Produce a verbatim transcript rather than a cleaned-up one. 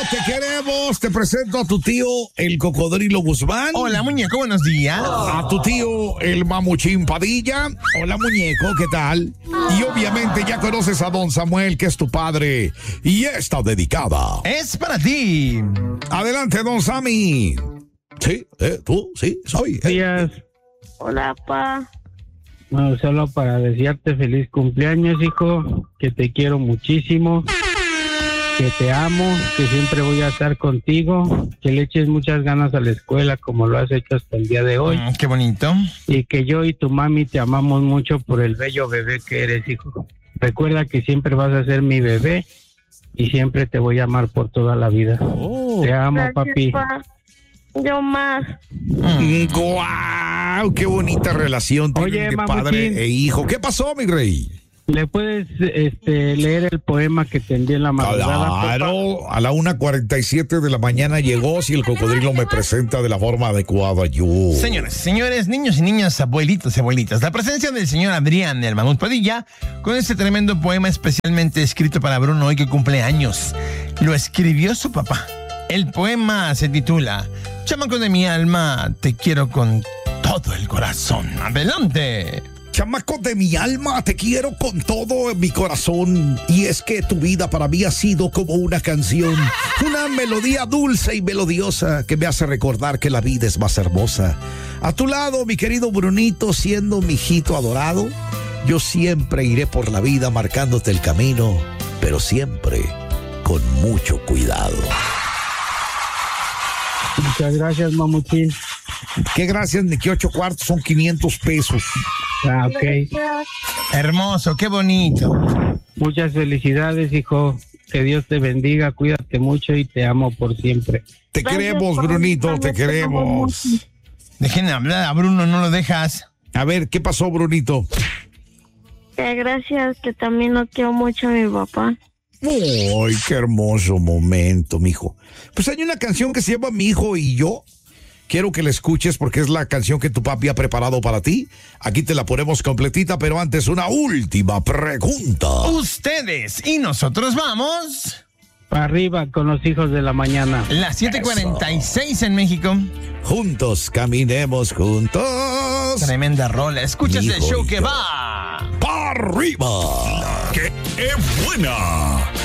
te queremos. Te presento a tu tío, el Cocodrilo Guzmán. Hola, muñeco, buenos días. A tu tío, el Mamuchín Padilla. Hola, muñeco, ¿qué tal? Y obviamente ya conoces a don Samuel, que es tu padre. Y está dedicada. Es para ti. Adelante, don Sammy. Sí, eh, tú, sí, soy. Buenos días. Hola, pa. Bueno, solo para desearte feliz cumpleaños, hijo, que te quiero muchísimo, que te amo, que siempre voy a estar contigo, que le eches muchas ganas a la escuela como lo has hecho hasta el día de hoy. Mm, qué bonito. Y que yo y tu mami te amamos mucho por el bello bebé que eres, hijo. Recuerda que siempre vas a ser mi bebé y siempre te voy a amar por toda la vida. Oh. Te amo, Gracias, papi. pa. Yo más. Mm, ¡Guau! ¡Qué bonita relación tienen Oye, de Mamuchín. padre e hijo! ¿Qué pasó, mi rey? ¿Le puedes este, leer el poema que te envié en la madrugada, papá? Claro, a la una cuarenta y siete de la mañana llegó, si el cocodrilo me presenta de la forma adecuada, yo. Señores, señores, niños y niñas, abuelitos y abuelitas, la presencia del señor Adrián, el Mamut Padilla, con este tremendo poema especialmente escrito para Bruno hoy que cumple años. Lo escribió su papá. El poema se titula Chamaco de mi alma, te quiero con todo el corazón. ¡Adelante! Chamaco de mi alma, te quiero con todo mi corazón. Y es que tu vida para mí ha sido como una canción, una melodía dulce y melodiosa que me hace recordar que la vida es más hermosa. A tu lado, mi querido Brunito, siendo mi hijito adorado, yo siempre iré por la vida marcándote el camino, pero siempre con mucho cuidado. Muchas gracias, Mamuchín. Qué gracias, ni que ocho cuartos son quinientos pesos. Ah, ok. Hermoso, qué bonito. Muchas felicidades, hijo. Que Dios te bendiga, cuídate mucho y te amo por siempre. Te Gracias, queremos, Juan. Brunito, te Te amo queremos. mucho. Dejen de hablar a Bruno, no lo dejas. A ver, ¿qué pasó, Brunito? Que gracias, que también lo quiero mucho a mi papá. Ay, qué hermoso momento, mijo. Pues hay una canción que se llama Mi hijo y yo. Quiero que la escuches porque es la canción que tu papi ha preparado para ti. Aquí te la ponemos completita, pero antes una última pregunta. Ustedes y nosotros vamos. Para arriba con los hijos de la mañana. Las siete cuarenta y seis en México. Juntos, caminemos juntos. Tremenda rola. Escuchas Mi el hijo show y que yo. va. ¡Pa' arriba! ¡Qué buena!